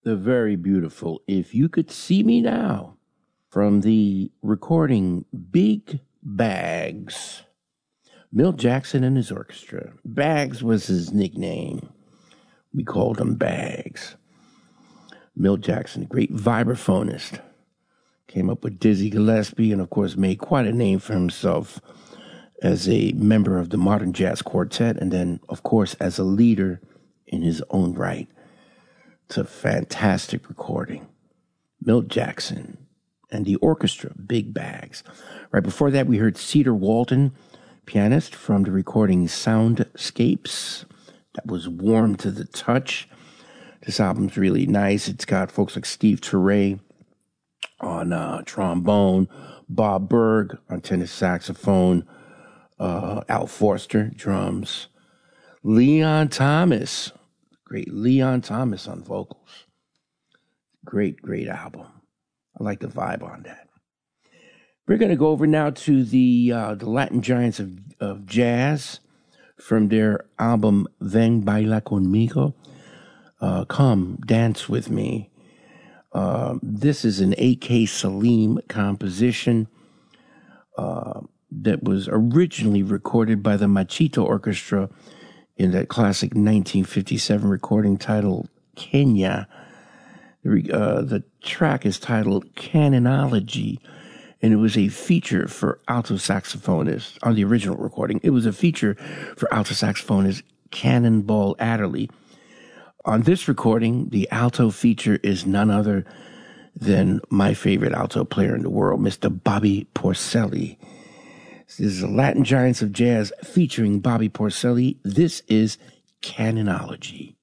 The very beautiful If You Could See Me Now from the recording Big Bags. Milt Jackson and his orchestra. Bags was his nickname. We called him Bags. Milt Jackson, a great vibraphonist. Came up with Dizzy Gillespie and, of course, made quite a name for himself as a member of the Modern Jazz Quartet and then, of course, as a leader in his own right. It's a fantastic recording. Milt Jackson and the orchestra, Big Bags. Right before that, we heard Cedar Walton, pianist, from the recording Soundscapes. That was Warm to the Touch. This album's really nice. It's got folks like Steve Turre on trombone, Bob Berg on tenor saxophone, Al Forster, drums, Leon Thomas, great Leon Thomas on vocals. Great, great album. I like the vibe on that. We're going to go over now to the Latin Giants of Jazz from their album Ven Baila Conmigo. Come, Dance With Me. This is an A.K. Salim composition that was originally recorded by the Machito Orchestra in that classic 1957 recording titled Kenya. The track is titled Canonology, and it was a feature for alto saxophonist on the original recording. It was a feature for alto saxophonist Cannonball Adderley. On this recording, the alto feature is none other than my favorite alto player in the world, Mr. Bobby Porcelli. This is the Latin Giants of Jazz featuring Bobby Porcelli. This is Canonology.